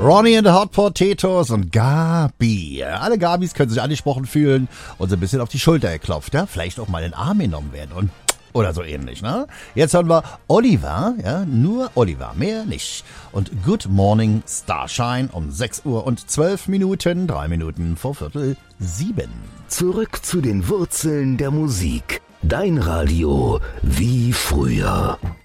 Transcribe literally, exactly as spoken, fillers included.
Ronnie and the Hot Potatoes und Gabi. Alle Gabis können sich angesprochen fühlen und so ein bisschen auf die Schulter geklopft, ja? Vielleicht auch mal in den Arm genommen werden und oder so ähnlich, ne? Jetzt hören wir Oliver, ja, nur Oliver, mehr nicht. Und Good Morning Starshine um sechs Uhr und zwölf Minuten, drei Minuten vor Viertel sieben. Zurück zu den Wurzeln der Musik. Dein Radio wie früher.